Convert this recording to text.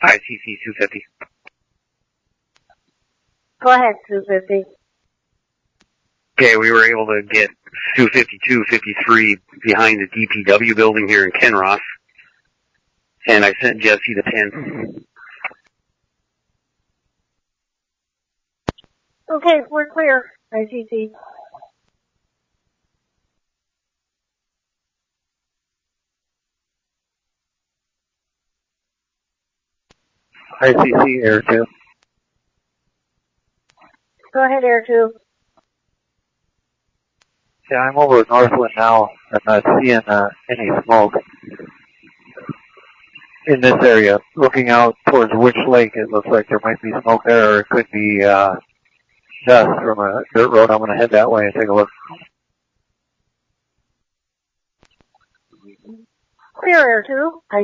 ICC 250. Go ahead, 250. Okay, we were able to get 252, 53 behind the DPW building here in Kinross. And I sent Jesse the pin. Okay, we're clear, ICC. ICC, Air 2. Go ahead, Air 2. Yeah, I'm over at Northland now. I'm not seeing any smoke in this area. Looking out towards Witch Lake, it looks like there might be smoke there, or it could be dust from a dirt road. I'm going to head that way and take a look. Clear, Air 2.